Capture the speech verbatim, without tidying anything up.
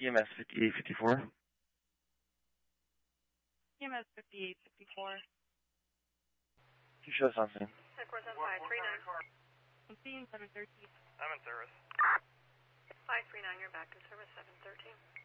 E M S fifty-eight fifty-four. E M S fifty-eight fifty-four. You show us on scene. Headquarters on five three nine. I'm seeing seven thirteen. I'm in service. five three nine, you're back in service, seven thirteen.